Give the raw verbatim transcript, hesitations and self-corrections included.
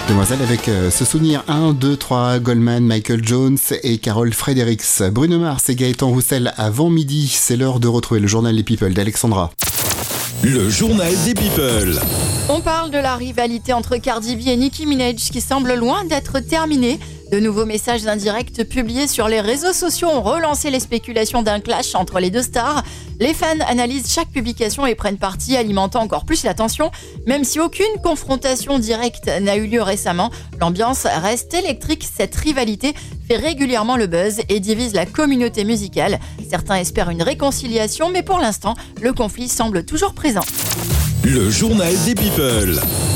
Demoiselle avec euh, ce souvenir un, deux, trois, Goldman, Michael Jones et Carol Fredericks. Bruno Mars et Gaëtan Roussel avant midi. C'est l'heure de retrouver le journal des People d'Alexandra. Le journal des People. On parle de la rivalité entre Cardi B et Nicki Minaj qui semble loin d'être terminée. De nouveaux messages indirects publiés sur les réseaux sociaux ont relancé les spéculations d'un clash entre les deux stars. Les fans analysent chaque publication et prennent parti, alimentant encore plus la tension. Même si aucune confrontation directe n'a eu lieu récemment, l'ambiance reste électrique. Cette rivalité fait régulièrement le buzz et divise la communauté musicale. Certains espèrent une réconciliation, mais pour l'instant, le conflit semble toujours présent. Le journal des People.